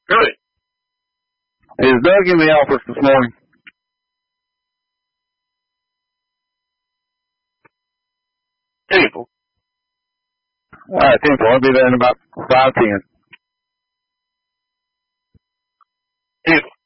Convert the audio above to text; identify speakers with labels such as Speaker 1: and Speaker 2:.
Speaker 1: Good.
Speaker 2: Is Doug in the office this morning?
Speaker 1: Temple.
Speaker 2: All right, Temple. I'll be there in about 5:10.
Speaker 1: Temple.